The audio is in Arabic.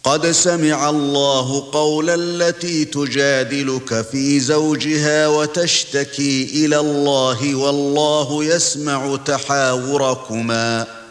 قد سمع الله قول التي تجادلك في زوجها وتشتكي إلى الله والله يسمع تحاوركما